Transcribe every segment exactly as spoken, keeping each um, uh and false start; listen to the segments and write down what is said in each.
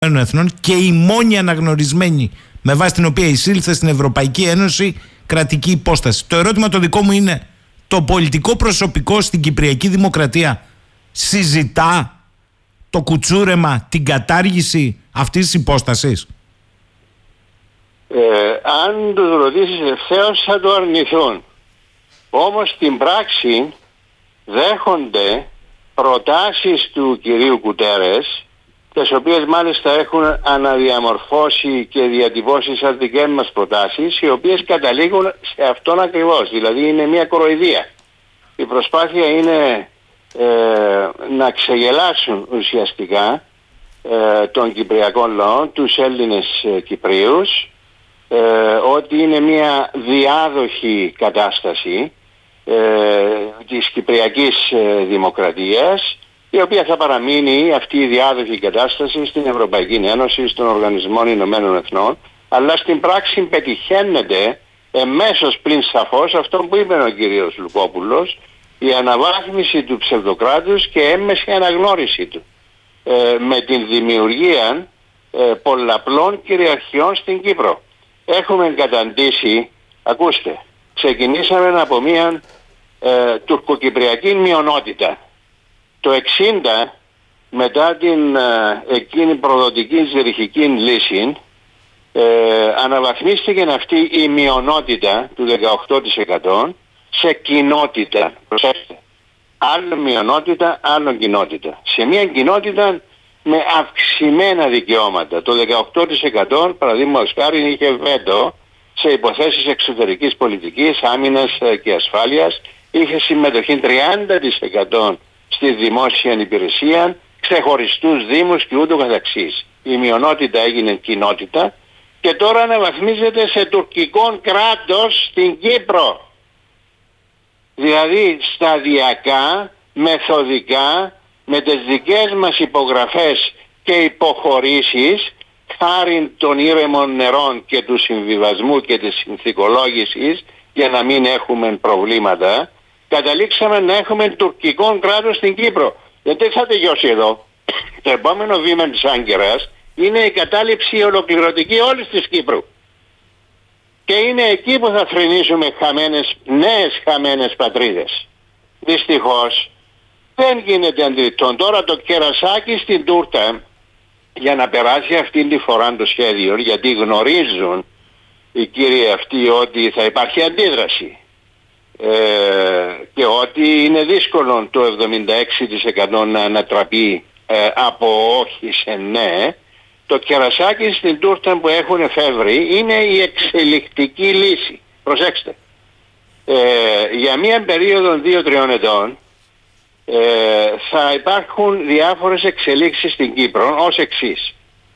Εθνών και η μόνη αναγνωρισμένη με βάση την οποία εισήλθε στην Ευρωπαϊκή Ένωση κρατική υπόσταση. Το ερώτημα το δικό μου είναι, το πολιτικό προσωπικό στην Κυπριακή Δημοκρατία συζητά το κουτσούρεμα, την κατάργηση αυτής της υπόστασης? Ε, αν τους ρωτήσεις ευθέως θα το αρνηθούν. Όμως στην πράξη δέχονται προτάσεις του κυρίου Κουτέρες, τις οποίες μάλιστα έχουν αναδιαμορφώσει και διατυπώσει σαν δικές μας προτάσεις, οι οποίες καταλήγουν σε αυτόν ακριβώς. Δηλαδή είναι μια κοροϊδία. Η προσπάθεια είναι ε, να ξεγελάσουν ουσιαστικά ε, των Κυπριακών λαών, τους Έλληνες ε, Κυπρίους, ε, ότι είναι μια διάδοχη κατάσταση ε, της Κυπριακής ε, Δημοκρατίας, η οποία θα παραμείνει αυτή η διάδοχη κατάσταση στην Ευρωπαϊκή Ένωση, στον Οργανισμό Ηνωμένων Εθνών, αλλά στην πράξη πετυχαίνεται εμέσως πλην σαφώς αυτό που είπε ο κύριος Λουκόπουλος, η αναβάθμιση του ψευδοκράτους και έμμεση αναγνώριση του ε, με την δημιουργία ε, πολλαπλών κυριαρχιών στην Κύπρο. Έχουμε καταντήσει, ακούστε, ξεκινήσαμε από μια ε, τουρκοκυπριακή μειονότητα. Το εξήντα, μετά την ε, εκείνη προδοτική ζυριχική λύση, ε, αναβαθμίστηκε αυτή η μειονότητα του δεκαοκτώ τοις εκατό σε κοινότητα. Προσέξτε. Άλλο μειονότητα, άλλο κοινότητα. Σε μια κοινότητα με αυξημένα δικαιώματα. Το δεκαοκτώ τοις εκατό, παραδείγματος χάρη, είχε βέτο σε υποθέσεις εξωτερικής πολιτικής, άμυνας και ασφάλειας. Είχε συμμετοχή τριάντα τοις εκατό στη δημόσια υπηρεσία, ξεχωριστούς δήμους και ούτω καθεξής. Η μειονότητα έγινε κοινότητα και τώρα αναβαθμίζεται σε τουρκικό κράτος στην Κύπρο. Δηλαδή σταδιακά, μεθοδικά, με τις δικές μας υπογραφές και υποχωρήσεις, χάρη των ήρεμων νερών και του συμβιβασμού και της συνθηκολόγησης, για να μην έχουμε προβλήματα, καταλήξαμε να έχουμε τουρκικό κράτος στην Κύπρο. Γιατί θα τελειώσει εδώ. Το επόμενο βήμα της Άγκυρας είναι η κατάληψη ολοκληρωτική όλης της Κύπρου. Και είναι εκεί που θα θρηνήσουμε χαμένες, νέες χαμένες πατρίδες. Δυστυχώς δεν γίνεται αντιληπτόν. Τώρα το κερασάκι στην τούρτα, για να περάσει αυτή τη φορά το σχέδιο, γιατί γνωρίζουν οι κύριοι αυτοί ότι θα υπάρχει αντίδραση. Ε, και ότι είναι δύσκολο το εβδομήντα έξι τοις εκατό να ανατραπεί ε, από όχι σε ναι. Το κερασάκι στην τούρτα που έχουν εφεύρει είναι η εξελικτική λύση. Προσέξτε. Ε, για μία περίοδο δύο τριών ετών ε, θα υπάρχουν διάφορες εξελίξεις στην Κύπρο ως εξής.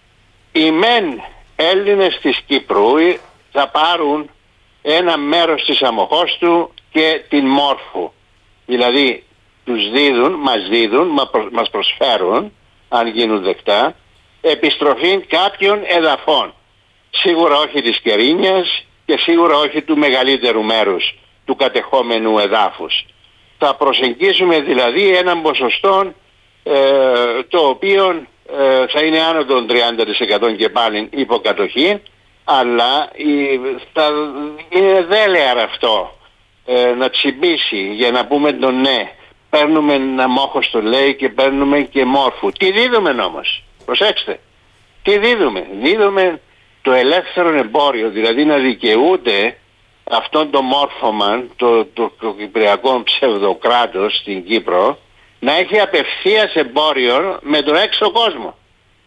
Οι μεν Έλληνες της Κύπρου θα πάρουν ένα μέρος της Αμμοχώστου και την Μόρφου. Δηλαδή τους δίδουν, μας δίδουν, μας προσφέρουν, αν γίνουν δεκτά, επιστροφή κάποιων εδαφών. Σίγουρα όχι της Κερίνιας και σίγουρα όχι του μεγαλύτερου μέρους του κατεχόμενου εδάφους. Θα προσεγγίσουμε δηλαδή έναν ποσοστό ε, το οποίο ε, θα είναι άνω των τριάντα τοις εκατό και πάλι υποκατοχή, αλλά η, θα είναι δέλεαρ αυτό ε, να τσιμπήσει για να πούμε το ναι. Παίρνουμε ένα Μόχωστο λέει και παίρνουμε και Μόρφου. Τι δίδουμε όμως? Προσέξτε. Τι δίδουμε? Δίδουμε το ελεύθερο εμπόριο, δηλαδή να δικαιούται αυτόν το μόρφωμα, το, το, το κυπριακό ψευδοκράτος στην Κύπρο, να έχει απευθείας εμπόριο με τον έξω κόσμο.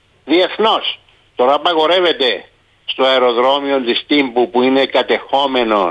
Διεθνώς. Τώρα απαγορεύεται στο αεροδρόμιο της Τύμπου που είναι κατεχόμενο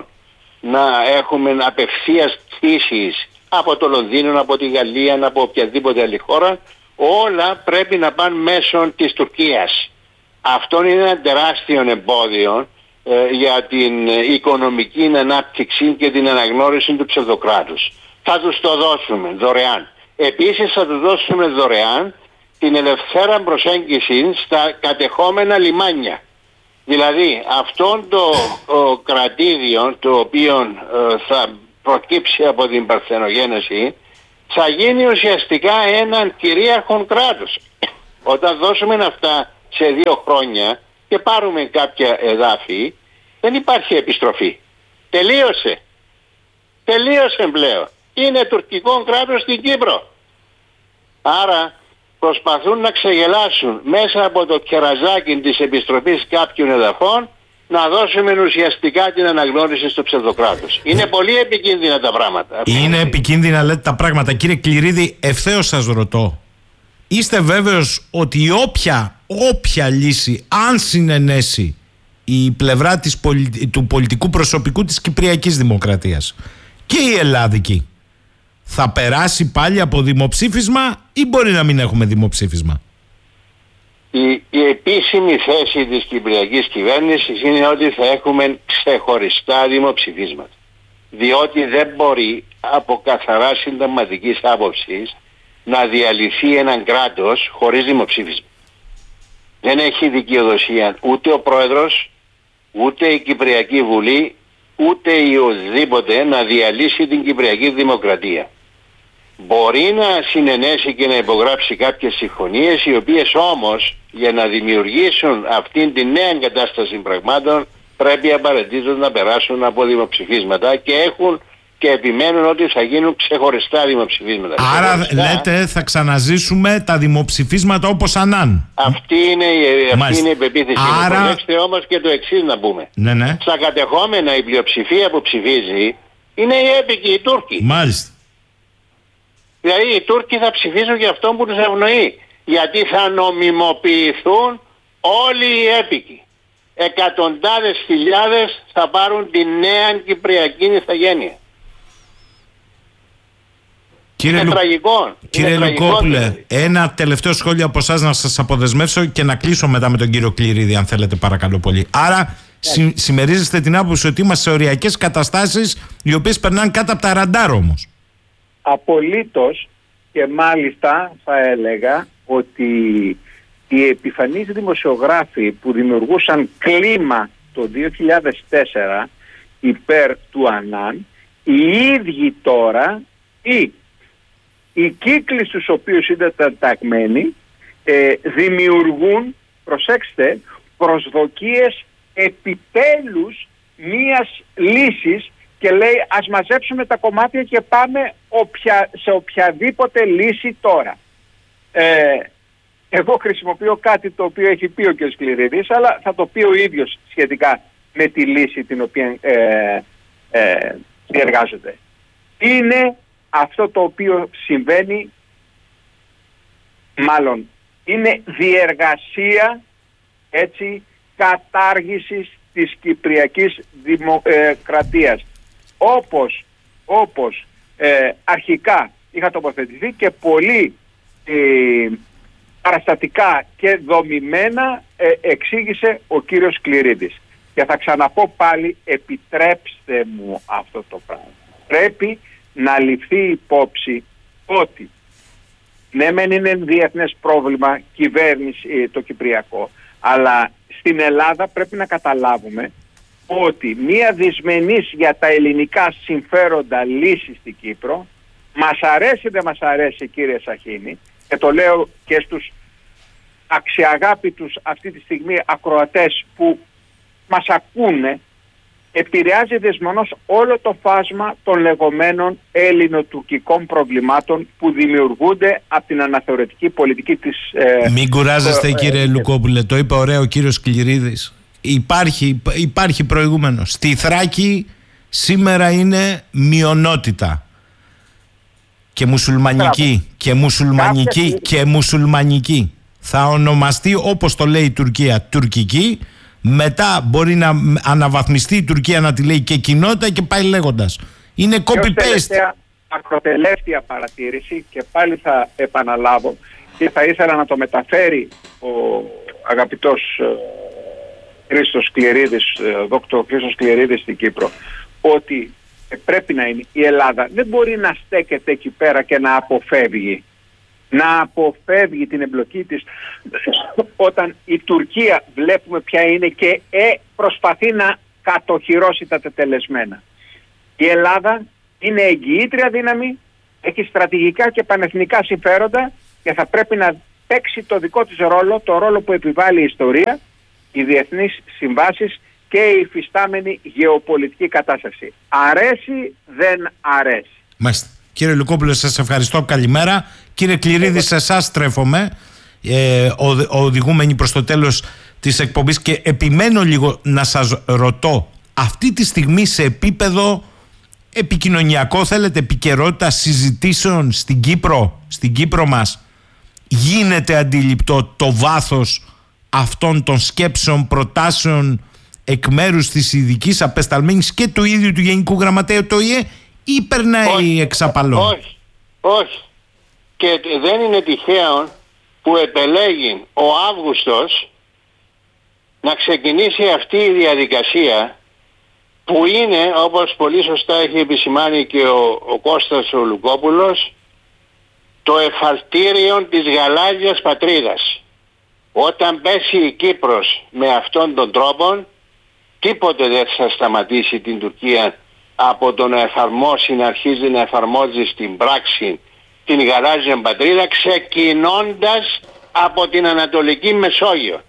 να έχουμε απευθείας πτήσεις από το Λονδίνο, από τη Γαλλία, από οποιαδήποτε άλλη χώρα. Όλα πρέπει να πάνε μέσω της Τουρκίας. Αυτό είναι ένα τεράστιο εμπόδιο ε, για την οικονομική ανάπτυξη και την αναγνώριση του ψευδοκράτους. Θα τους το δώσουμε δωρεάν. Επίσης θα τους δώσουμε δωρεάν την ελευθέρα προσέγγιση στα κατεχόμενα λιμάνια. Δηλαδή αυτόν το ο, κρατήδιο το οποίο ε, θα προκύψει από την παρθενογένεση θα γίνει ουσιαστικά έναν κυρίαρχο κράτος. Όταν δώσουμε αυτά σε δύο χρόνια και πάρουμε κάποια εδάφη, δεν υπάρχει επιστροφή. Τελείωσε. Τελείωσε πλέον. Είναι τουρκικό κράτος στην Κύπρο. Άρα προσπαθούν να ξεγελάσουν μέσα από το κεραζάκι της επιστροφής κάποιων εδαφών να δώσουμε ουσιαστικά την αναγνώριση στο ψευδοκράτος. Είναι πολύ επικίνδυνα τα πράγματα. Είναι επικίνδυνα λέτε τα πράγματα. Κύριε Κληρίδη, ευθέως σας ρωτώ. Είστε βέβαιος ότι όποια, όποια λύση, αν συνενέσει η πλευρά της πολι... του πολιτικού προσωπικού της Κυπριακής Δημοκρατίας και η Ελλάδικη, θα περάσει πάλι από δημοψήφισμα ή μπορεί να μην έχουμε δημοψήφισμα? Η, η επίσημη θέση της Κυπριακής κυβέρνησης είναι ότι θα έχουμε ξεχωριστά δημοψηφίσματα. Διότι δεν μπορεί από καθαρά συνταγματικής άποψης να διαλυθεί έναν κράτος χωρίς δημοψήφισμα. Δεν έχει δικαιοδοσία ούτε ο Πρόεδρος, ούτε η Κυπριακή Βουλή, ούτε η οδήποτε να διαλύσει την Κυπριακή Δημοκρατία. Μπορεί να συνενέσει και να υπογράψει κάποιες συμφωνίες, οι οποίες όμως για να δημιουργήσουν αυτήν την νέα κατάσταση πραγμάτων πρέπει απαραίτητος να περάσουν από δημοψηφίσματα και έχουν και επιμένουν ότι θα γίνουν ξεχωριστά δημοψηφίσματα. Άρα ξεχωριστά, λέτε θα ξαναζήσουμε τα δημοψηφίσματα όπως ανάν. Αυτή είναι, αυτή είναι η πεποίθηση. Άρα... Προσέξτε όμως και το εξής να πούμε. Ναι, ναι. Στα κατεχόμενα η πλειοψηφία που ψηφίζει είναι οι έπικοι, οι Τούρκοι. Μάλιστα. Δηλαδή οι Τούρκοι θα ψηφίσουν για αυτό που τους ευνοεί. Γιατί θα νομιμοποιηθούν όλοι οι έπικοι. Εκατοντάδες χιλιάδες θα πάρουν τη νέα Κυπριακή ηθαγένεια. Κύριε, είναι Λου... τραγικό. Κύριε είναι Λουκόπουλε, τραγικό. ένα τελευταίο σχόλιο από εσάς να σας αποδεσμεύσω και να κλείσω μετά με τον κύριο Κληρίδη, αν θέλετε, παρακαλώ πολύ. Άρα, συ, συμμερίζεστε την άποψη ότι είμαστε σε οριακές καταστάσεις οι οποίες περνάνε κάτω από τα ραντάρ όμως? Απολύτως, και μάλιστα θα έλεγα ότι οι επιφανείς δημοσιογράφοι που δημιουργούσαν κλίμα το δύο χιλιάδες τέσσερα υπέρ του Ανάν, οι ίδιοι τώρα ή οι κύκλοι στους οποίους ήταν ταγμένοι ε, δημιουργούν, προσέξτε, προσδοκίες επιτέλους μίας λύσης και λέει ας μαζέψουμε τα κομμάτια και πάμε οποια, σε οποιαδήποτε λύση τώρα. Ε, εγώ χρησιμοποιώ κάτι το οποίο έχει πει ο κ. Κληρίδης, αλλά θα το πει ο ίδιος σχετικά με τη λύση την οποία ε, ε, διεργάζεται. Είναι αυτό το οποίο συμβαίνει, μάλλον είναι διεργασία, έτσι, κατάργησης της Κυπριακής Δημοκρατίας. Όπως, όπως ε, αρχικά είχα τοποθετηθεί και πολύ ε, παραστατικά και δομημένα ε, εξήγησε ο κύριος Κληρίδης. Και θα ξαναπώ πάλι, επιτρέψτε μου αυτό το πράγμα. Πρέπει να ληφθεί υπόψη ότι ναι μεν είναι διεθνές πρόβλημα κυβέρνηση ε, το Κυπριακό, αλλά στην Ελλάδα πρέπει να καταλάβουμε ότι μία δυσμενής για τα ελληνικά συμφέροντα λύση στην Κύπρο, μας αρέσει δεν μας αρέσει κύριε Σαχίνη, και το λέω και στους αξιαγάπητους αυτή τη στιγμή ακροατές που μας ακούνε, επηρεάζει δεσμενώς όλο το φάσμα των λεγόμενων ελληνοτουρκικών προβλημάτων που δημιουργούνται από την αναθεωρητική πολιτική της... Ε, Μην κουράζεστε ε, κύριε ε, Λουκόπουλε, το είπε ωραίο ο κύριος Κληρίδης. Υπάρχει, υπάρχει προηγούμενο. Στη Θράκη σήμερα είναι μειονότητα. Και μουσουλμανική. Και μουσουλμανική. Και μουσουλμανική. Θα ονομαστεί όπως το λέει η Τουρκία τουρκική. Μετά μπορεί να αναβαθμιστεί η Τουρκία να τη λέει και κοινότητα και πάει λέγοντας. Είναι copy-paste. Ακροτελεύτια παρατήρηση και πάλι θα επαναλάβω και θα ήθελα να το μεταφέρει ο αγαπητός Χρήστος Κληρίδης, δόκτωρ Χρήστος Κληρίδης στην Κύπρο, ότι πρέπει να είναι η Ελλάδα δεν μπορεί να στέκεται εκεί πέρα και να αποφεύγει να αποφεύγει την εμπλοκή της όταν η Τουρκία βλέπουμε ποια είναι και ε, προσπαθεί να κατοχυρώσει τα τετελεσμένα. Η Ελλάδα είναι εγγυήτρια δύναμη, έχει στρατηγικά και πανεθνικά συμφέροντα και θα πρέπει να παίξει το δικό της ρόλο, το ρόλο που επιβάλλει η ιστορία, οι διεθνείς συμβάσεις και η υφιστάμενη γεωπολιτική κατάσταση. Αρέσει, δεν αρέσει. Μάλιστα. Κύριε Λουκόπουλε, σας ευχαριστώ. Καλημέρα. Κύριε Κληρίδη, σε εσάς στρέφομαι, ε, οδηγούμενοι προς το τέλος της εκπομπής, και επιμένω λίγο να σας ρωτώ, αυτή τη στιγμή σε επίπεδο επικοινωνιακό, θέλετε, επικαιρότητα συζητήσεων στην Κύπρο, στην Κύπρο μας, γίνεται αντιληπτό το βάθος αυτών των σκέψεων, προτάσεων εκ μέρους της ειδικής απεσταλμένης και του ίδιου του Γενικού Γραμματέα του Ο Η Ε, ή περνάει εξαπαλών? Όχι, όχι. Και δεν είναι τυχαίο που επελέγει ο Αύγουστος να ξεκινήσει αυτή η διαδικασία, που είναι, όπως πολύ σωστά έχει επισημάνει και ο, ο Κώστας ο Λουκόπουλος, το εφαλτήριο της γαλάζιας πατρίδας. Όταν πέσει η Κύπρος με αυτόν τον τρόπο, τίποτε δεν θα σταματήσει την Τουρκία από το να εφαρμόσει, να αρχίζει να εφαρμόζει στην πράξη την γαλάζια πατρίδα, ξεκινώντας από την Ανατολική Μεσόγειο.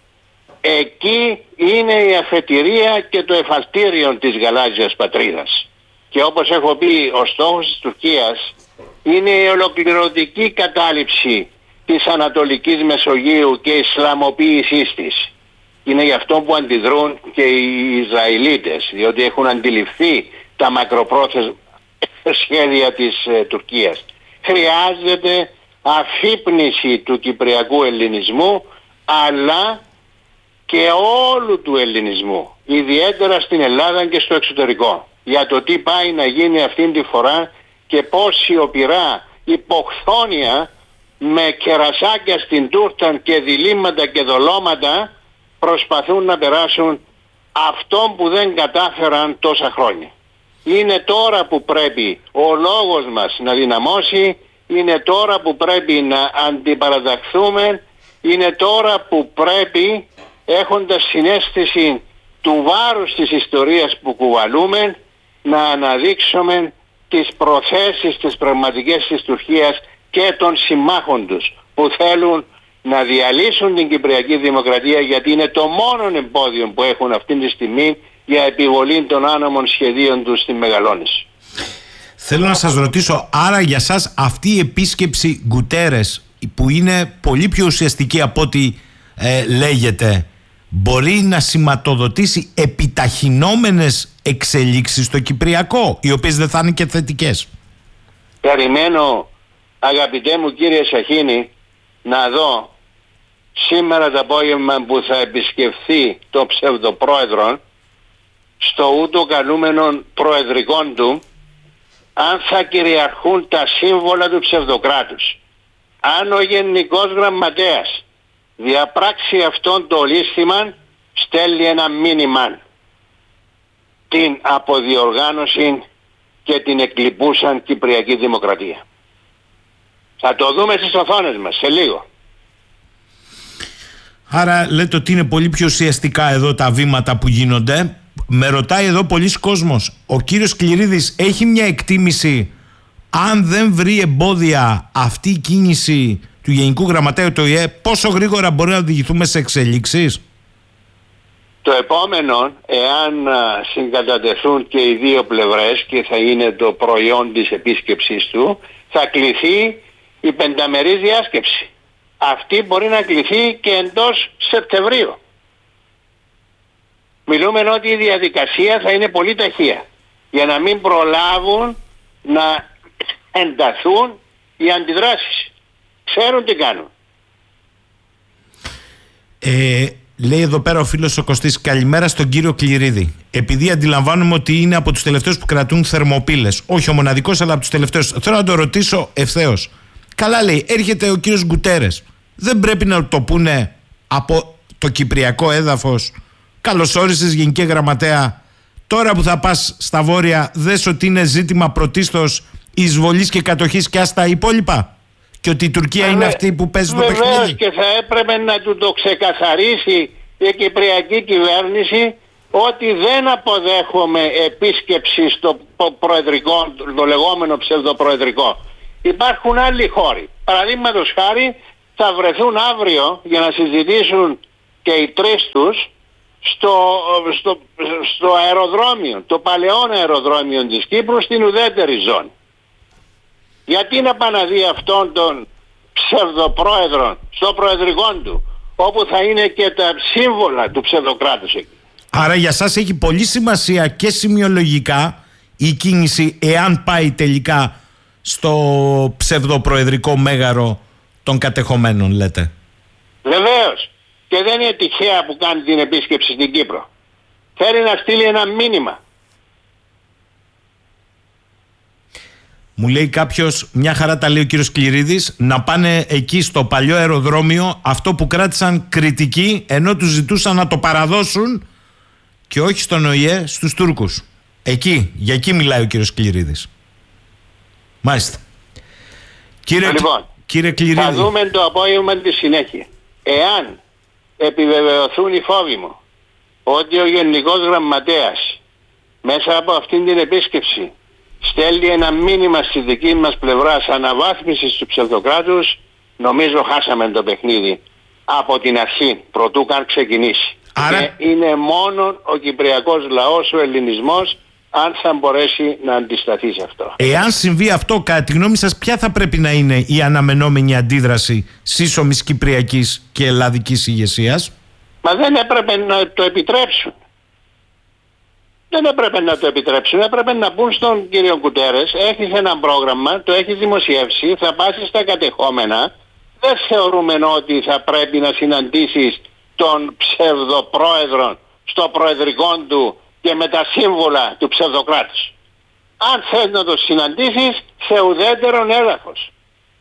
Εκεί είναι η αφετηρία και το εφαλτήριο της γαλάζιας πατρίδας. Και όπως έχω πει, ο στόχος της Τουρκίας είναι η ολοκληρωτική κατάληψη της Ανατολικής Μεσογείου και η Ισλαμοποίησής της. Είναι γι' αυτό που αντιδρούν και οι Ισραηλίτες, διότι έχουν αντιληφθεί τα μακροπρόθεσμα σχέδια της ε, Τουρκίας. Χρειάζεται αφύπνιση του κυπριακού ελληνισμού, αλλά και όλου του ελληνισμού, ιδιαίτερα στην Ελλάδα και στο εξωτερικό, για το τι πάει να γίνει αυτήν τη φορά και πώς σιωπηρά, υποχθόνια, με κερασάκια στην τούρτα και διλήμματα και δολώματα προσπαθούν να περάσουν αυτό που δεν κατάφεραν τόσα χρόνια. Είναι τώρα που πρέπει ο λόγος μας να δυναμώσει, είναι τώρα που πρέπει να αντιπαραταχθούμε, είναι τώρα που πρέπει, έχοντας συναίσθηση του βάρους της ιστορίας που κουβαλούμε, να αναδείξουμε τις προθέσεις, τις πραγματικές της Τουρκίας και των συμμάχων τους που θέλουν να διαλύσουν την Κυπριακή Δημοκρατία, γιατί είναι το μόνο εμπόδιο που έχουν αυτή τη στιγμή για επιβολή των άνομων σχεδίων τους στη Μεγαλόνηση. Θέλω να σας ρωτήσω, άρα για σας αυτή η επίσκεψη Γκουτέρες, που είναι πολύ πιο ουσιαστική από ό,τι ε, λέγεται, μπορεί να σηματοδοτήσει επιταχυνόμενες εξελίξεις στο Κυπριακό, οι οποίες δεν θα είναι και θετικές? Περιμένω, αγαπητέ μου κύριε Σαχίνη, να δω σήμερα το απόγευμα που θα επισκεφθεί το ψευδοπρόεδρο στο ούτω καλούμενο προεδρικών του, αν θα κυριαρχούν τα σύμβολα του ψευδοκράτους. Αν ο Γενικός Γραμματέας διαπράξει αυτόν το λύστημα, στέλνει ένα μήνυμα: την αποδιοργάνωση και την εκλειπούσαν Κυπριακή Δημοκρατία. Θα το δούμε στις οθόνες μας σε λίγο. Άρα λέτε ότι είναι πολύ πιο ουσιαστικά εδώ τα βήματα που γίνονται. Με ρωτάει εδώ πολλοί κόσμος, ο κύριος Κληρίδης έχει μια εκτίμηση αν δεν βρει εμπόδια αυτή η κίνηση του Γενικού Γραμματέου του Ο Η Ε, πόσο γρήγορα μπορεί να οδηγηθούμε σε εξελίξεις? Το επόμενο, εάν συγκατατεθούν και οι δύο πλευρές και θα είναι το προϊόν της επίσκεψης του, θα κληθεί η πενταμερής διάσκεψη. Αυτή μπορεί να κληθεί και εντός Σεπτεμβρίου. Μιλούμε ότι η διαδικασία θα είναι πολύ ταχεία, για να μην προλάβουν να ενταθούν οι αντιδράσεις. Ξέρουν τι κάνουν. Ε, λέει εδώ πέρα ο φίλος ο Κωστής, καλημέρα στον κύριο Κληρίδη. Επειδή αντιλαμβάνομαι ότι είναι από τους τελευταίους που κρατούν θερμοπύλες, όχι ο μοναδικός αλλά από τους τελευταίους, θέλω να το ρωτήσω ευθέως. Καλά, λέει, έρχεται ο κύριος Γκουτέρες. Δεν πρέπει να το πούνε από το κυπριακό έδαφος? Καλώς όρισες, Γενική Γραμματέα. Τώρα που θα πας στα βόρεια, δες ότι είναι ζήτημα πρωτίστως εισβολής και κατοχής και ας τα υπόλοιπα? Και ότι η Τουρκία Βε, είναι αυτή που παίζει το παιχνίδι? Βεβαίως, και θα έπρεπε να του το ξεκαθαρίσει η κυπριακή κυβέρνηση ότι δεν αποδέχομαι επίσκεψη στο προεδρικό, το λεγόμενο ψευδοπροεδρικό. Υπάρχουν άλλοι χώροι. Παραδείγματος χάρη θα βρεθούν αύριο για να συζητήσουν και οι τρεις τους στο, στο, στο αεροδρόμιο, το παλαιόν αεροδρόμιο της Κύπρου, στην ουδέτερη ζώνη. Γιατί να πάει να δει αυτόν τον ψευδοπρόεδρο στο προεδρικό του, όπου θα είναι και τα σύμβολα του ψευδοκράτους εκεί. Άρα για σας έχει πολύ σημασία και σημειολογικά η κίνηση, εάν πάει τελικά στο ψευδοπροεδρικό μέγαρο των κατεχομένων, λέτε. Βεβαίως. Και δεν είναι τυχαία που κάνει την επίσκεψη στην Κύπρο. Θέλει να στείλει ένα μήνυμα. Μου λέει κάποιος, μια χαρά τα λέει ο κύριος Κληρίδης, να πάνε εκεί στο παλιό αεροδρόμιο αυτό που κράτησαν κριτική, ενώ τους ζητούσαν να το παραδώσουν και όχι στον ΟΗΕ, στους Τούρκους. Εκεί, για εκεί μιλάει ο κύριος Κληρίδης. Μάλιστα. Κύριε, λοιπόν, κύριε Κληρίδη, θα δούμε το απόγευμα τη συνέχεια. Εάν επιβεβαιωθούν οι φόβοι μου ότι ο Γενικός Γραμματέας μέσα από αυτήν την επίσκεψη στέλνει ένα μήνυμα στη δική μας πλευρά αναβάθμισης του ψευδοκράτους, νομίζω χάσαμε το παιχνίδι από την αρχή, προτού καν ξεκινήσει. Άρα... Και είναι μόνο ο κυπριακός λαός, ο ελληνισμός, αν θα μπορέσει να αντισταθεί σε αυτό. Εάν συμβεί αυτό, κατά τη γνώμη σας, ποια θα πρέπει να είναι η αναμενόμενη αντίδραση σύσσωμης κυπριακής και ελλαδικής ηγεσίας? Μα δεν έπρεπε να το επιτρέψουν. Δεν έπρεπε να το επιτρέψουν. Έπρεπε να πούν στον κύριο Κουτέρες, έχεις ένα πρόγραμμα, το έχεις δημοσιεύσει, θα πας στα κατεχόμενα. Δεν θεωρούμε ότι θα πρέπει να συναντήσεις τον ψευδοπρόεδρο στο προεδρικό του και με τα σύμβολα του ψευδοκράτους. Αν θες να το συναντήσεις, σε ουδέτερον έδαφος.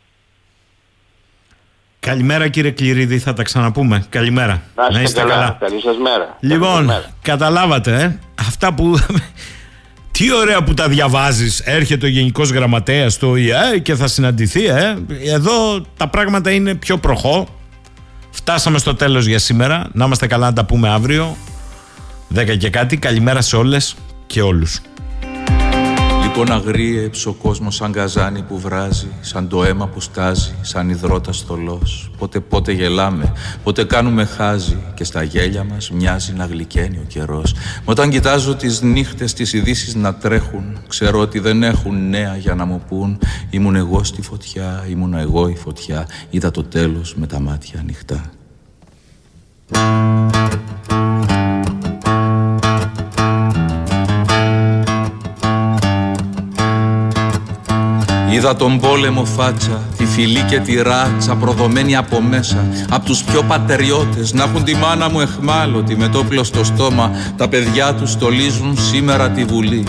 Καλημέρα κύριε Κληρίδη, θα τα ξαναπούμε. Καλημέρα. Να είστε, να είστε καλά. καλά. Καλή σας μέρα. Λοιπόν, Καλή μέρα. Καταλάβατε, ε? Αυτά που... Τι ωραία που τα διαβάζεις. Έρχεται ο Γενικός Γραμματέας στο ΟΗΕ και θα συναντηθεί, ε? Εδώ τα πράγματα είναι πιο προχώ. Φτάσαμε στο τέλος για σήμερα. Να είμαστε καλά, να τα πούμε αύριο. Δέκα και κάτι. Καλημέρα σε όλες και όλους. Λοιπόν αγρίεψε ο κόσμος σαν καζάνι που βράζει, σαν το αίμα που στάζει, σαν υδρότας θολός. Πότε πότε γελάμε, πότε κάνουμε χάζι και στα γέλια μας μοιάζει να γλυκαίνει ο καιρός. Μα όταν κοιτάζω τις νύχτες τις ειδήσεις να τρέχουν, ξέρω ότι δεν έχουν νέα για να μου πούν. Ήμουν εγώ στη φωτιά, ήμουν εγώ η φωτιά, είδα το τέλος με τα μάτια ανοιχτά. Είδα τον πόλεμο φάτσα, τη φυλή και τη ράτσα προδομένη από μέσα, απ' τους πιο πατεριώτες να έχουν τη μάνα μου εχμάλωτη με το όπλο στο στόμα, τα παιδιά τους στολίζουν σήμερα τη Βουλή.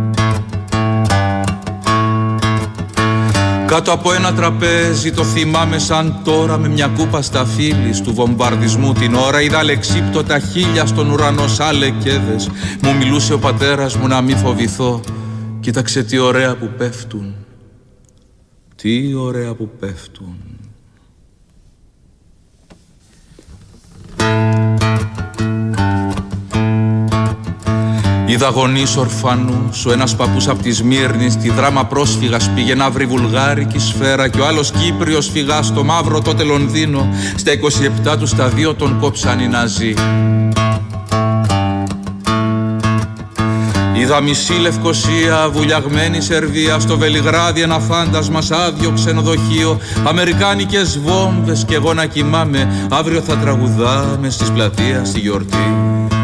Κάτω από ένα τραπέζι το θυμάμαι σαν τώρα με μια κούπα στα φύλλη του βομβαρδισμού την ώρα είδα αλεξίπτωτα χίλια στον ουρανό σαν λεκέδες. Μου μιλούσε ο πατέρας μου να μη φοβηθώ, κοίταξε τι ωραία που πέφτουν. Τι ωραία που πέφτουν. Είδα γονείς ορφανούς, ο ένας παππούς απ' τη Σμύρνη στη δράμα πρόσφυγας πήγε να βρει βουλγάρικη σφαίρα και ο άλλος Κύπριος φυγά στο μαύρο τότε Λονδίνο. Στα είκοσι επτά του στα δύο τον κόψαν οι Ναζί. Είδα μισή Λευκοσία, βουλιαγμένη Σερβία, στο Βελιγράδι ένα φάντασμα σ' άδειο ξενοδοχείο. Αμερικάνικες βόμβες κι εγώ να κοιμάμαι, αύριο θα τραγουδάμε στις πλατείες στη γιορτή.